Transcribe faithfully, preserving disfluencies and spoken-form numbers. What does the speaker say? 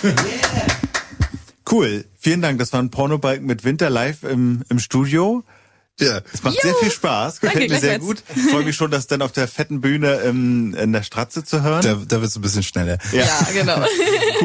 Cool. Vielen Dank. Das war ein Pornobalken mit Winter live im, im Studio. Ja. Es macht Juhu. sehr viel Spaß. Gefällt Danke, mir sehr gut. Ich freue mich schon, das dann auf der fetten Bühne ähm, in der Stratze zu hören. Da, da wird's ein bisschen schneller. Ja, genau.